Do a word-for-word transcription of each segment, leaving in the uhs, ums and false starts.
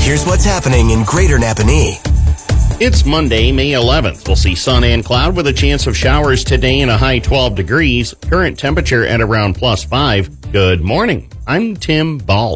Here's what's happening in Greater Napanee. It's Monday, May eleventh. We'll see sun and cloud with a chance of showers today and a high twelve degrees. Current temperature at around plus five. Good morning. I'm Tim Baltz.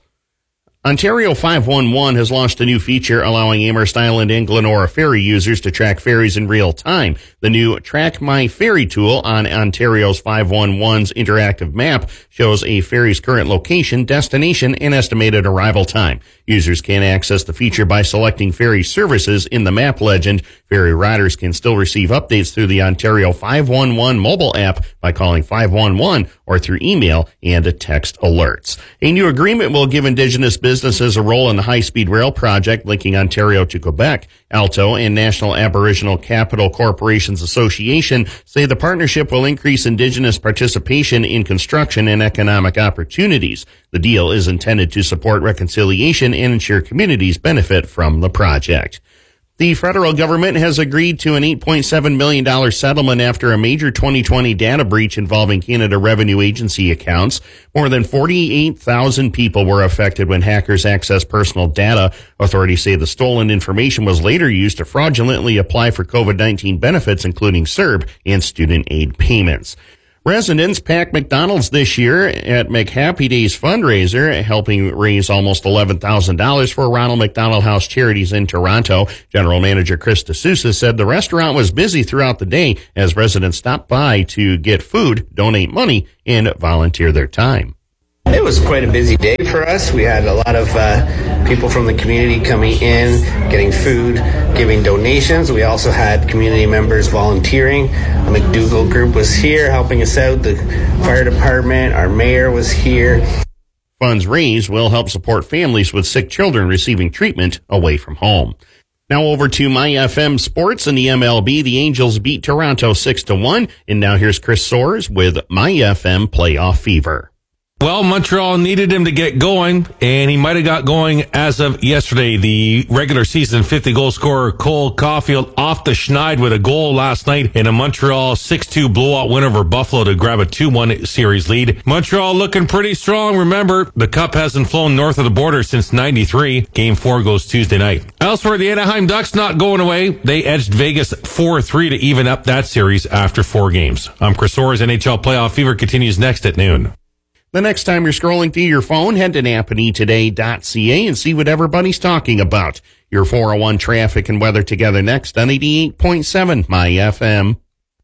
Ontario five one one has launched a new feature allowing Amherst Island and Glenora ferry users to track ferries in real time. The new Track My Ferry tool on Ontario's five one one's interactive map shows a ferry's current location, destination, and estimated arrival time. Users can access the feature by selecting ferry services in the map legend. Ferry riders can still receive updates through the Ontario five one one mobile app by calling five one one or through email and text alerts. A new agreement will give Indigenous businesses a role in the high-speed rail project linking Ontario to Quebec. Alto and National Aboriginal Capital Corporations Association say the partnership will increase Indigenous participation in construction and economic opportunities. The deal is intended to support reconciliation and ensure communities benefit from the project. The federal government has agreed to an eight point seven million dollars settlement after a major twenty twenty data breach involving Canada Revenue Agency accounts. More than forty-eight thousand people were affected when hackers accessed personal data. Authorities say the stolen information was later used to fraudulently apply for COVID nineteen benefits, including C E R B and student aid payments. Residents packed McDonald's this year at McHappy Days fundraiser, helping raise almost eleven thousand dollars for Ronald McDonald House Charities in Toronto. General Manager Chris DeSouza said the restaurant was busy throughout the day as residents stopped by to get food, donate money, and volunteer their time. It was quite a busy day for us. We had a lot of uh, people from the community coming in, getting food, giving donations. We also had community members volunteering. The McDougall group was here helping us out. The fire department, our mayor was here. Funds raised will help support families with sick children receiving treatment away from home. Now over to My F M Sports in the M L B. The Angels beat Toronto six to one. And now here's Chris Soares with My F M Playoff Fever. Well, Montreal needed him to get going, and he might have got going as of yesterday. The regular season fifty-goal scorer Cole Caulfield off the schneid with a goal last night in a Montreal six two blowout win over Buffalo to grab a two one series lead. Montreal looking pretty strong. Remember, the Cup hasn't flown north of the border since ninety-three. Game four goes Tuesday night. Elsewhere, the Anaheim Ducks not going away. They edged Vegas four three to even up that series after four games. I'm Chris Soares. N H L Playoff Fever continues next at noon. The next time you're scrolling through your phone, head to Napanee Today dot C A and see what everybody's talking about. Your four oh one traffic and weather together next on eighty-eight point seven My F M.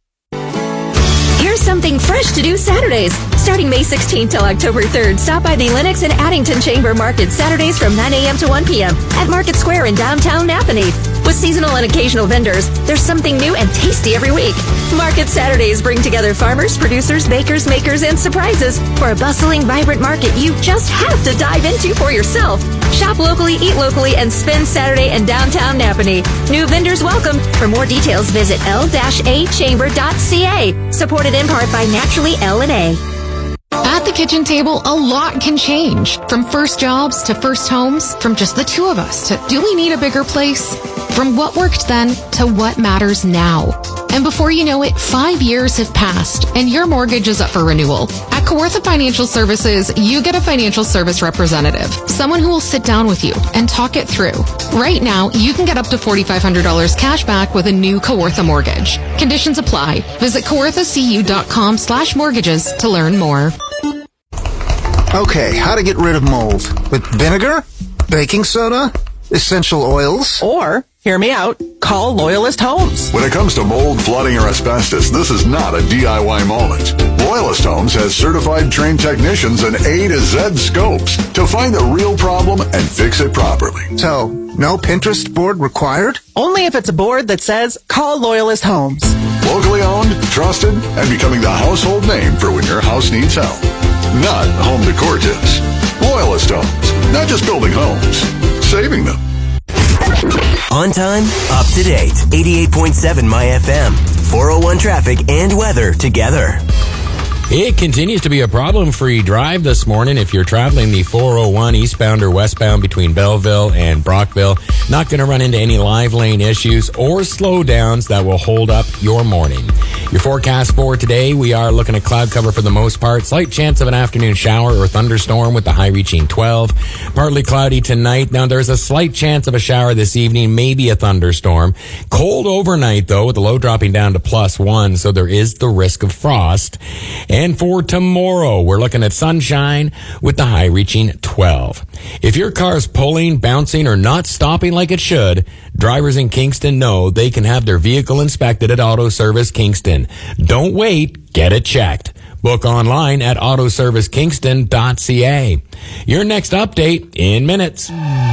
Here's something fresh to do Saturdays. Starting May sixteenth till October third, stop by the Lennox and Addington Chamber Market Saturdays from nine a.m. to one p.m. at Market Square in downtown Napanee. With seasonal and occasional vendors, there's something new and tasty every week. Market Saturdays bring together farmers, producers, bakers, makers, and surprises for a bustling, vibrant market you just have to dive into for yourself. Shop locally, eat locally, and spend Saturday in downtown Napanee. New vendors welcome. For more details, visit L A chamber dot C A. Supported in part by Naturally L and A. At the kitchen table, a lot can change. From first jobs to first homes, from just the two of us to do we need a bigger place? From what worked then to what matters now. And before you know it, five years have passed and your mortgage is up for renewal. At Kawartha Financial Services, you get a financial service representative, someone who will sit down with you and talk it through. Right now, you can get up to forty-five hundred dollars cash back with a new Kawartha mortgage. Conditions apply. Visit kawarthacu.com slash mortgages to learn more. Okay, how to get rid of mold? With vinegar? Baking soda? Essential oils? Or, hear me out, call Loyalist Homes. When it comes to mold, flooding, or asbestos, this is not a D I Y moment. Loyalist Homes has certified trained technicians and A to Z scopes to find the real problem and fix it properly. So, no Pinterest board required? Only if it's a board that says, call Loyalist Homes. Locally owned, trusted, and becoming the household name for when your house needs help. Not home decor tips. Loyalist Homes. Not just building homes, saving them. On time, up to date. eighty-eight point seven My F M. four oh one traffic and weather together. It continues to be a problem-free drive this morning if you're traveling the four oh one eastbound or westbound between Belleville and Brockville. Not going to run into any live lane issues or slowdowns that will hold up your morning. Your forecast for today, we are looking at cloud cover for the most part. Slight chance of an afternoon shower or thunderstorm with the high reaching twelve. Partly cloudy tonight. Now, there's a slight chance of a shower this evening, maybe a thunderstorm. Cold overnight, though, with the low dropping down to plus one, so there is the risk of frost. And for tomorrow, we're looking at sunshine with the high reaching twelve. If your car's pulling, bouncing, or not stopping like it should, drivers in Kingston know they can have their vehicle inspected at Auto Service Kingston. Don't wait, get it checked. Book online at auto service kingston dot c a. Your next update in minutes.